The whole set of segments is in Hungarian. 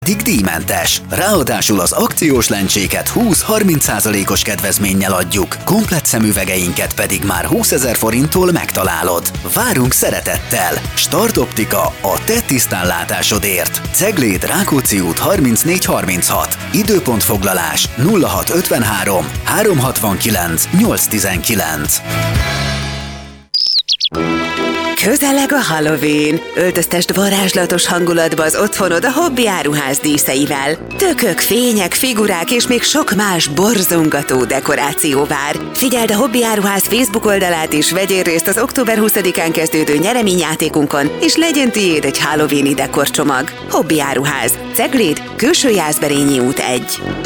díjmentes. Ráadásul az akciós lencséket 20-30%-os kedvezménnyel adjuk, komplett szemüvegeinket pedig már 20 000 forinttól megtalálod. Várunk szeretettel! Start Optika, a te tisztánlátásodért. Cegléd, Rákóczi út 3436. Időpontfoglalás 0653 369 819. Közeleg a Halloween. Öltöztesd varázslatos hangulatba az otthonod a Hobby Áruház díszeivel. Tökök, fények, figurák és még sok más borzongató dekoráció vár. Figyeld a Hobby Áruház Facebook oldalát és vegyél részt az október 20-án kezdődő nyereményjátékunkon, és legyen tiéd egy Halloween-i dekorcsomag. Hobby Áruház. Cegléd, Külső Jászberényi út 1.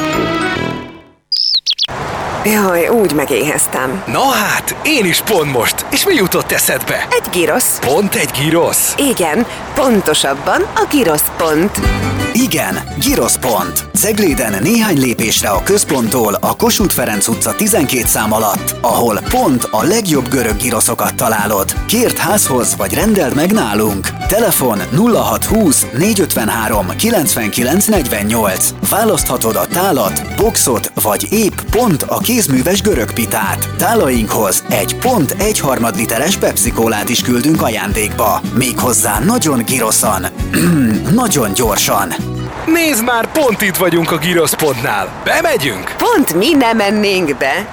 Jaj, úgy megéheztem. Na hát, én is pont most. És mi jutott eszedbe? Egy girosz. Pont egy girosz? Igen, pontosabban a girosz pont. Igen, Giroszpont. Cegléden néhány lépésre a központtól a Kossuth Ferenc utca 12 szám alatt, ahol pont a legjobb görög giroszokat találod. Kérd házhoz, vagy rendeld meg nálunk. Telefon 0620 453 99 48. Választhatod a tálat, boxot, vagy épp pont a kézműves görög pitát. Tálainkhoz egy pont 1/3 literes Pepsi-kólát is küldünk ajándékba. Méghozzá nagyon giroszan. Nagyon gyorsan. Nézd már, pont itt vagyunk a Giroszpontnál. Bemegyünk? Pont mi nem mennénk be.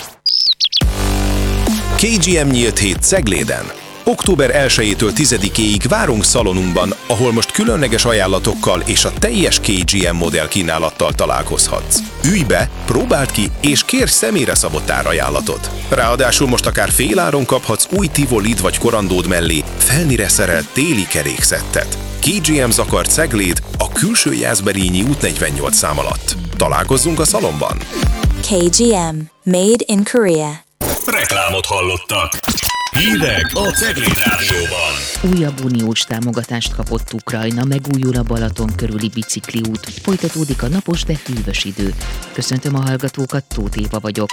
KGM nyílt hét Cegléden. Október 1-től 10-ig várunk szalonunkban, ahol most különleges ajánlatokkal és a teljes KGM modell kínálattal találkozhatsz. Ülj be, próbáld ki, és kérj személyre szabott árajánlatot. Ráadásul most akár féláron kaphatsz új Tivolid vagy korandód mellé felnire szerelt téli kerékszettet. KGM Zakar Cegléd, a Külső Jászberényi út 48 szám alatt. Találkozzunk a szalomban! KGM. Made in Korea. Reklámot hallottak. Hírek a Cegléd Rádióban. Újabb uniós támogatást kapott Ukrajna, megújul a Balaton körüli bicikliút. Folytatódik a napos, de hűvös idő. Köszöntöm a hallgatókat, Tóth Éva vagyok.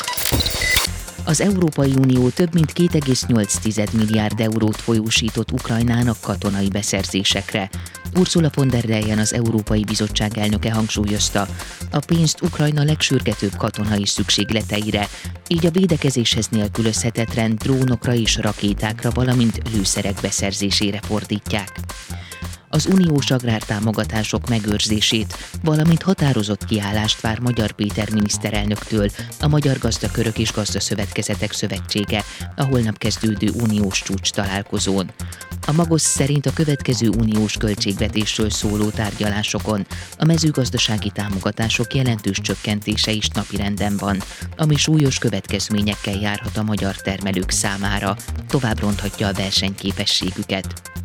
Az Európai Unió több mint 2,8 milliárd eurót folyósított Ukrajnának katonai beszerzésekre. Ursula von der Leyen, az Európai Bizottság elnöke hangsúlyozta, a pénzt Ukrajna legsürgetőbb katonai szükségleteire, így a védekezéshez nélkülözhetetlen drónokra és rakétákra, valamint lőszerek beszerzésére fordítják. Az uniós agrártámogatások megőrzését, valamint határozott kiállást vár Magyar Péter miniszterelnöktől a Magyar Gazdakörök és Gazdaszövetkezetek Szövetsége a holnap kezdődő uniós csúcs találkozón. A Magos szerint a következő uniós költségvetésről szóló tárgyalásokon a mezőgazdasági támogatások jelentős csökkentése is napirenden van, ami súlyos következményekkel járhat a magyar termelők számára, tovább ronthatja a versenyképességüket.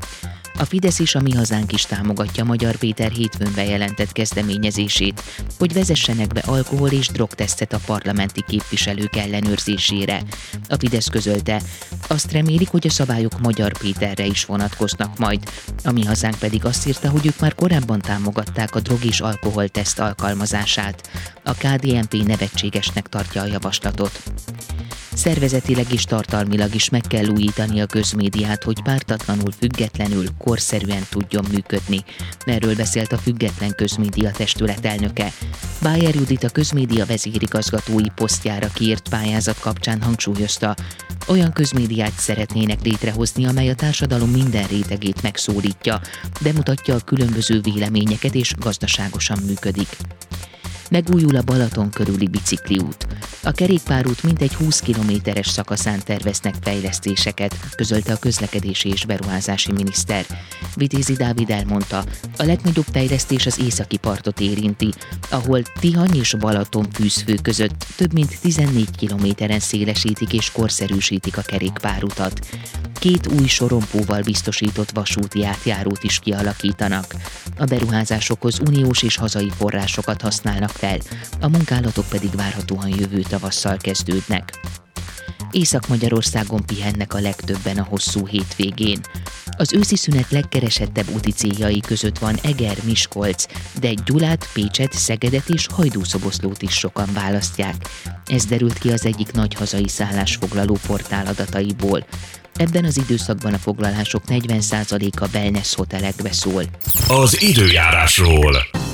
A Fidesz és a Mi Hazánk is támogatja Magyar Péter hétfőn bejelentett kezdeményezését, hogy vezessenek be alkohol- és drogtesztet a parlamenti képviselők ellenőrzésére. A Fidesz közölte, azt remélik, hogy a szabályok Magyar Péterre is vonatkoznak majd. A Mi Hazánk pedig azt írta, hogy ők már korábban támogatták a drog- és alkoholteszt alkalmazását. A KDNP nevetségesnek tartja a javaslatot. Szervezetileg és tartalmilag is meg kell újítani a közmédiát, hogy pártatlanul, függetlenül, korszerűen tudjon működni. Erről beszélt a Független Közmédia Testület elnöke. Bájer Judit a közmédia vezérigazgatói posztjára kiírt pályázat kapcsán hangsúlyozta, olyan közmédiát szeretnének létrehozni, amely a társadalom minden rétegét megszólítja, bemutatja a különböző véleményeket és gazdaságosan működik. Megújul a Balaton körüli bicikliút. A kerékpárút mintegy 20 kilométeres szakaszán terveznek fejlesztéseket, közölte a közlekedési és beruházási miniszter. Vitézi Dávid elmondta, a legnagyobb fejlesztés az északi partot érinti, ahol Tihany és Balaton fűzfő között több mint 14 kilométeren szélesítik és korszerűsítik a kerékpárutat. 2 új sorompóval biztosított vasúti átjárót is kialakítanak. A beruházásokhoz uniós és hazai forrásokat használnak fel, a munkálatok pedig várhatóan jövő tavasszal kezdődnek. Észak-Magyarországon pihennek a legtöbben a hosszú hétvégén. Az őszi szünet legkeresettebb úti céljai között van Eger, Miskolc, de Gyulát, Pécset, Szegedet és Hajdúszoboszlót is sokan választják. Ez derült ki az egyik nagy hazai szállásfoglaló portál adataiból. Ebben az időszakban a foglalások 40%-a wellness hotelekbe szól. Az időjárásról.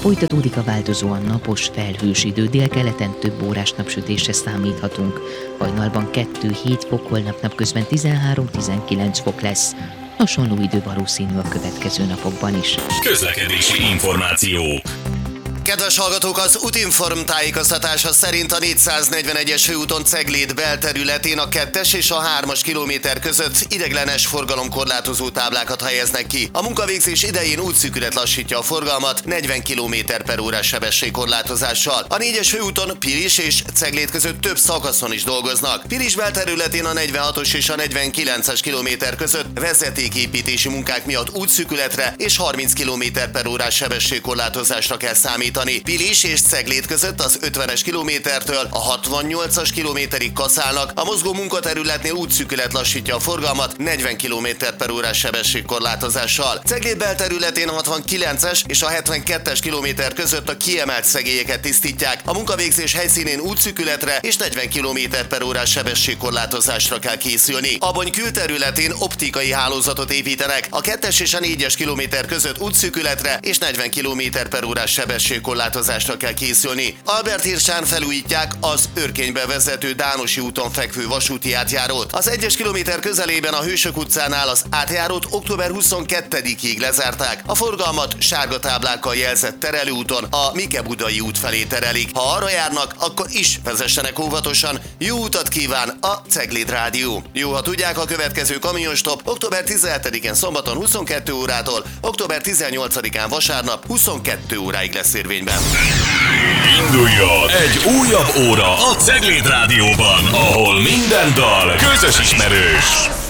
Folytatódik a változóan napos, felhős idő, délkeleten több órás napsütésre számíthatunk. Hajnalban 2-7 fok, holnap napközben 13-19 fok lesz. Hasonló idő valószínű a következő napokban is. Közlekedési információk. Kedves hallgatók, az Utinform tájékoztatása szerint a 441-es főúton Cegléd belterületén a 2-es és a 3-as kilométer között ideiglenes forgalomkorlátozó táblákat helyeznek ki. A munkavégzés idején útszűkület lassítja a forgalmat 40 km/h sebességkorlátozással. A 4-es főúton Pilis és Cegléd között több szakaszon is dolgoznak. Pilis belterületén a 46-os és a 49-es kilométer között vezetéképítési munkák miatt útszűkületre és 30 km/h sebességkorlátozásra kell számítani. Pilis és Cegléd között az 50-es kilométertől a 68-as kilométerig kaszálnak, a mozgó munkaterületnél útszűkület lassítja a forgalmat 40 km/h sebességkorlátozással. Cegléd belterületén a 69-es és a 72-es kilométer között a kiemelt szegélyeket tisztítják. A munkavégzés helyszínén útszűkületre és 40 km/h sebességkorlátozásra kell készülni. Abony külterületén optikai hálózatot építenek. A 2-es és a 4-es kilométer között útszűkületre és 40 km/h sebességkorlátozásra kell készülni. Albert Hirsán felújítják az Örkénybe vezető Dánosi úton fekvő vasúti átjárót. Az 1-es kilométer közelében a Hősök utcánál az átjárót október 22-ig lezárták. A forgalmat sárga táblákkal jelzett terelőúton a Mike-Budai út felé terelik. Ha arra járnak, akkor is vezessenek óvatosan. Jó utat kíván a Cegléd Rádió. Jó, ha tudják, a következő kamionstop október 17-én szombaton 22 órától, október 18-án vasárnap 22 óráig lesz érvényben. Induljon egy újabb óra a Cegléd Rádióban, ahol minden dal közös ismerős.